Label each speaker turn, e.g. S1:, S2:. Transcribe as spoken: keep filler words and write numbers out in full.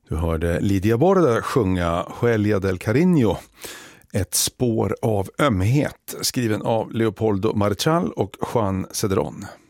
S1: Du hörde Lidia Borda sjunga Huelga del Cariño, ett spår av ömhet, skriven av Leopoldo Marchal och Juan Cedrón.